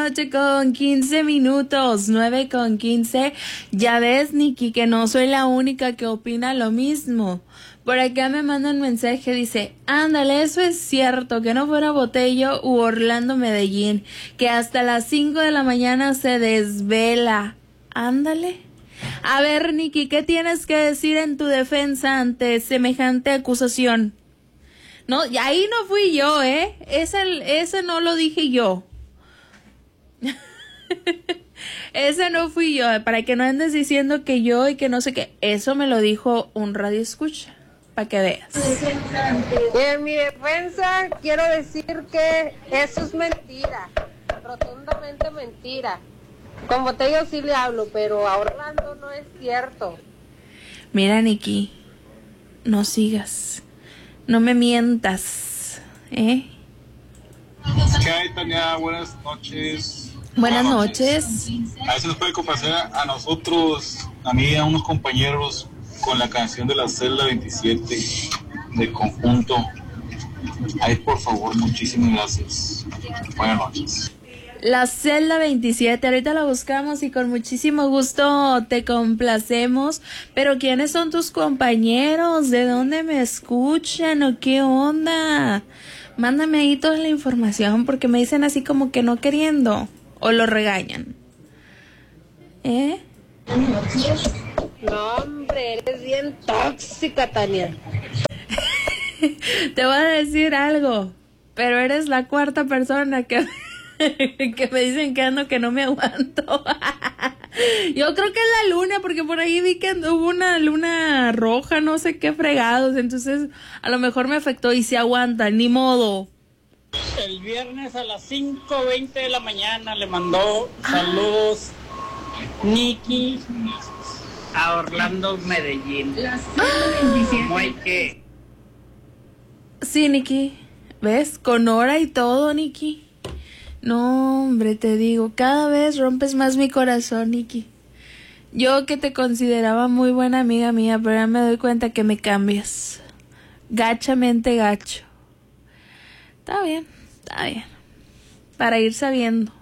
Noche con 15 minutos, 9:15. Ya ves, Nikki, que no soy la única que opina lo mismo. Por acá me mandan un mensaje, dice, ándale, eso es cierto, que no fuera Botello u Orlando Medellín, que hasta las 5 de la mañana se desvela. Ándale. A ver, Nikki, ¿qué tienes que decir en tu defensa ante semejante acusación? No, y ahí no fui yo, ese no lo dije yo. Ese no fui yo, para que no andes diciendo que yo y que no sé qué. Eso me lo dijo un radio escucha, para que veas. En mi defensa quiero decir que eso es mentira, rotundamente mentira. Con Botello sí le hablo, pero a Orlando no es cierto. Mira, Nikki, no sigas, no me mientas, ¿eh? ¿Qué hay, Tania? Buenas noches. Buenas noches. A ver si nos puede complacer a nosotros, a mí y a unos compañeros, con la canción de la Celda 27 de Conjunto. Ahí, por favor, muchísimas gracias. Buenas noches. La Celda 27, ahorita la buscamos y con muchísimo gusto te complacemos. Pero ¿quiénes son tus compañeros? ¿De dónde me escuchan o qué onda? Mándame ahí toda la información porque me dicen así como que no queriendo o lo regañan. No, hombre, eres bien tóxica, Tania. Te voy a decir algo, pero eres la cuarta persona que me dicen que ando que no me aguanto. Yo creo que es la luna, porque por ahí vi que hubo una luna roja, no sé qué fregados, entonces a lo mejor me afectó y se aguanta, ni modo. El viernes a las 5:20 de la mañana le mandó saludos Nikki a Orlando Medellín. ¿Cómo hay que? Sí, Nikki, ¿ves? Con hora y todo, Nikki. No, hombre, te digo, cada vez rompes más mi corazón, Nikki. Yo que te consideraba muy buena amiga mía, pero ya me doy cuenta que me cambias. Gachamente gacho. Está bien, para ir sabiendo.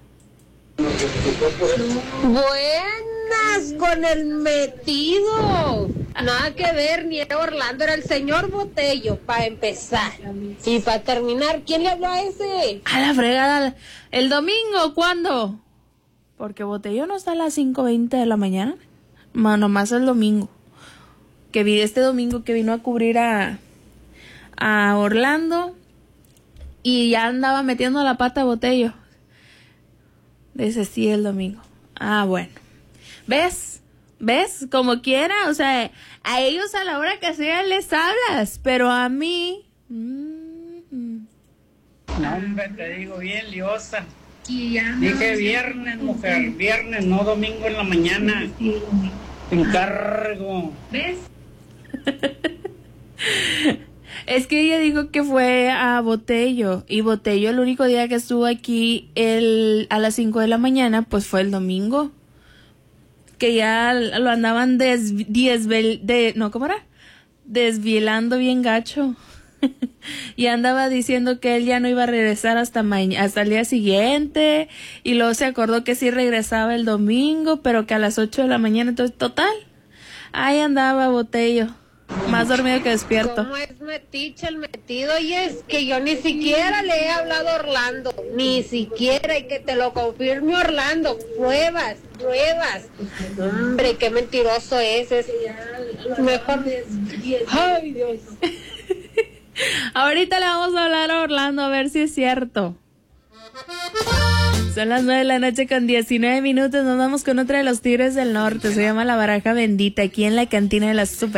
Buenas con el metido. Nada que ver, ni era Orlando, era el señor Botello, para empezar. Y para terminar, ¿quién le habló a ese? A la fregada, ¿el domingo cuándo? Porque Botello no está a las 5:20 de la mañana. Nomás el domingo. Que vi este domingo que vino a cubrir a Orlando. Y ya andaba metiendo la pata a Botello. Dice sí el domingo. Ah, bueno. ¿Ves? Como quiera, o sea, a ellos a la hora que sea les hablas, pero a mí... No, hombre, te digo, bien liosa. Dije viernes, mujer, viernes, no domingo en la mañana. Te encargo. ¿Ves? Es que ella dijo que fue a Botello, y Botello el único día que estuvo aquí a las 5 de la mañana, pues fue el domingo. Que ya lo andaban desvielando bien gacho. Y andaba diciendo que él ya no iba a regresar hasta el día siguiente, y luego se acordó que sí regresaba el domingo, pero que a las 8 de la mañana, entonces total, ahí andaba Botello. Más dormido que despierto. ¿Cómo es metiche el metido? Y es que yo ni siquiera le he hablado a Orlando. Ni siquiera, y que te lo confirme Orlando. Pruebas. Hombre, qué mentiroso es mejor. Ay, Dios. Ahorita le vamos a hablar a Orlando a ver si es cierto. Son las 9 de la noche con 19 minutos. Nos vamos con otra de los Tigres del Norte. Se llama La Baraja Bendita, aquí en la cantina de la Super.